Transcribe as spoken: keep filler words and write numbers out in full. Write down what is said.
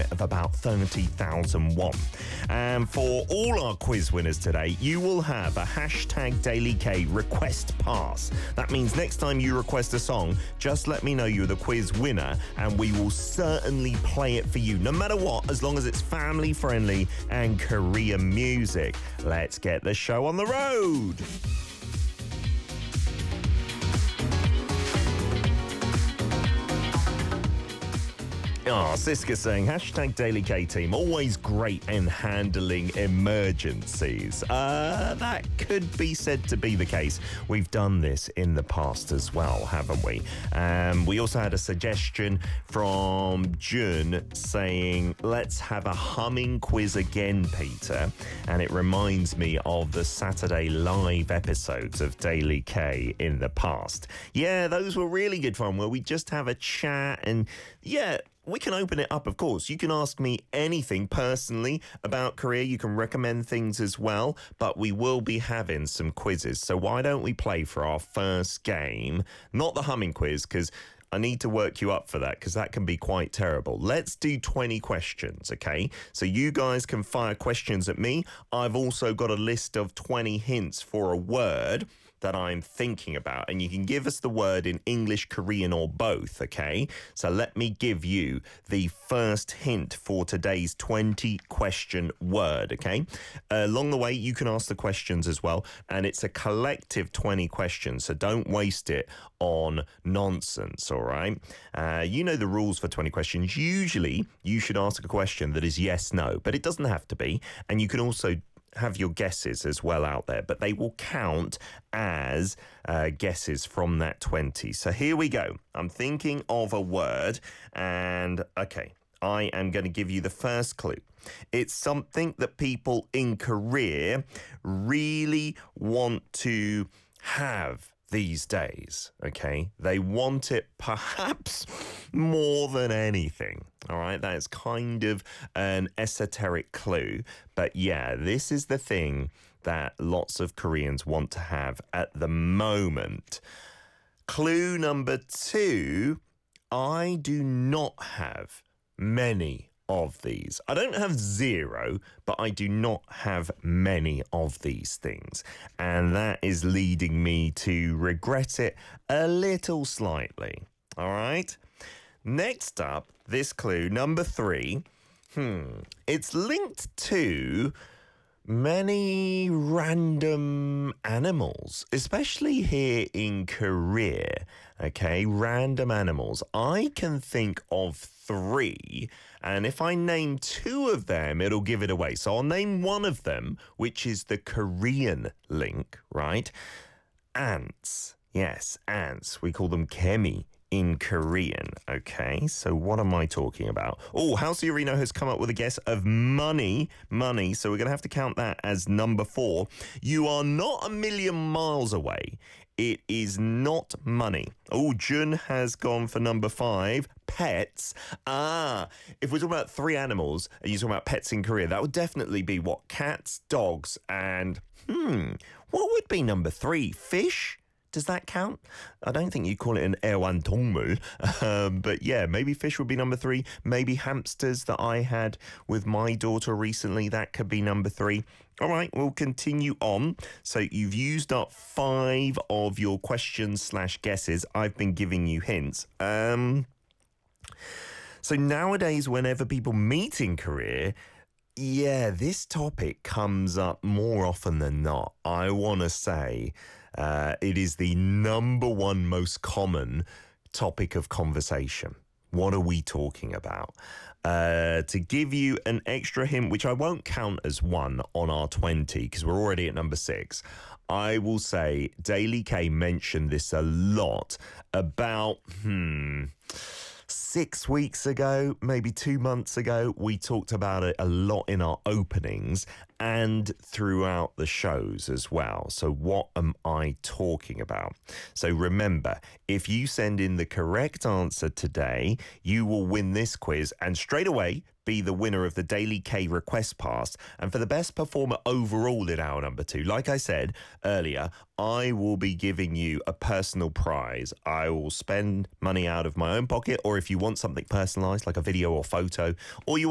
limit of about thirty thousand won. And for all our quiz winners today, you will have a hashtag Daily K request pass. That means next time you request a song, just let me know you're the quiz winner and we will certainly play it for you, no matter what, as long as it's family friendly and Korean music. Let's get the show on the road. Oh, Siska saying, hashtag Daily K team, always great in handling emergencies. Uh, that could be said to be the case. We've done this in the past as well, haven't we? Um, we also had a suggestion from Jun saying, let's have a humming quiz again, Peter. And it reminds me of the Saturday live episodes of Daily K in the past. Yeah, those were really good fun, where we just have a chat and, yeah, we can open it up, of course. You can ask me anything personally about Korea. You can recommend things as well, but we will be having some quizzes. So why don't we play for our first game? Not the humming quiz, because I need to work you up for that, because that can be quite terrible. Let's do twenty questions, okay? So you guys can fire questions at me. I've also got a list of twenty hints for a word that I'm thinking about, and you can give us the word in English, Korean, or both, okay? So let me give you the first hint for today's twenty question word, okay? Uh, along the way, you can ask the questions as well, and it's a collective twenty questions, so don't waste it on nonsense, all right? Uh, you know the rules for twenty questions. Usually, you should ask a question that is yes, no, but it doesn't have to be, and you can also have your guesses as well out there, but they will count as uh, guesses from that twenty. So here we go. I'm thinking of a word, and okay, I am going to give you the first clue. It's something that people in Korea really want to have these days, okay? They want it perhaps more than anything, all right? That is kind of an esoteric clue, but yeah, this is the thing that lots of Koreans want to have at the moment. Clue number two, I do not have many of these. I don't have zero, but I do not have many of these things. And that is leading me to regret it a little slightly. All right? Next up, this clue, number three. Hmm. It's linked to many random animals, especially here in Korea. Okay, random animals. I can think of three, and if I name two of them, it'll give it away. So I'll name one of them, which is the Korean link, right? Ants. Yes, ants. We call them kemi in Korean. Okay, so what am I talking about? Oh, House Urino has come up with a guess of money. Money, so we're going to have to count that as number four. You are not a million miles away. It is not money. Oh, Jun has gone for number five, pets. Ah, if we're talking about three animals and you're talking about pets in Korea, that would definitely be what? Cats, dogs, and hmm, what would be number three? Fish? Does that count? I don't think you call it an 애완동물, um, but yeah, maybe fish would be number three. Maybe hamsters that I had with my daughter recently, that could be number three. All right, we'll continue on. So you've used up five of your questions slash guesses. I've been giving you hints. Um, so nowadays, whenever people meet in Korea, yeah, this topic comes up more often than not. I want to say uh, it is the number one most common topic of conversation. What are we talking about? Uh, to give you an extra hint, which I won't count as one on our twenty, because we're already at number six, I will say Daily K mentioned this a lot about, hmm... Six weeks ago, maybe two months ago, we talked about it a lot in our openings and throughout the shows as well. So what am I talking about? So remember, if you send in the correct answer today, you will win this quiz and straight away be the winner of the Daily K Request Pass. And for the best performer overall in hour number two, like I said earlier, I will be giving you a personal prize. I will spend money out of my own pocket, or if you want something personalized like a video or photo, or you